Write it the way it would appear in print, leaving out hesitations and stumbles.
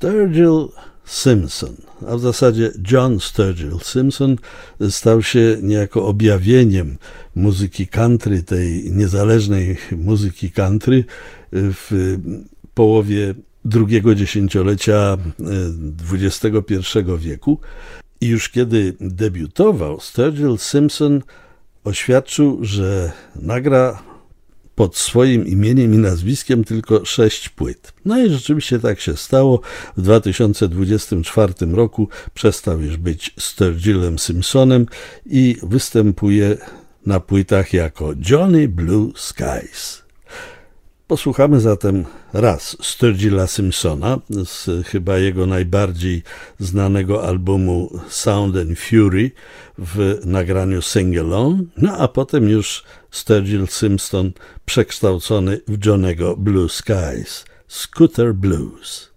Sturgill Simpson, a w zasadzie John Sturgill Simpson, stał się niejako objawieniem muzyki country, tej niezależnej muzyki country w połowie drugiego dziesięciolecia XXI wieku. I już kiedy debiutował, Sturgill Simpson oświadczył, że nagra pod swoim imieniem i nazwiskiem tylko 6 płyt. No i rzeczywiście tak się stało. W 2024 roku przestał już być Sturgillem Simpsonem i występuje na płytach jako Johnny Blue Skies. Posłuchamy zatem raz Sturgilla Simpsona z chyba jego najbardziej znanego albumu Sound and Fury w nagraniu Sing-Along, no a potem już Sturgill Simpson przekształcony w Johnny'ego Blue Skies, Scooter Blues.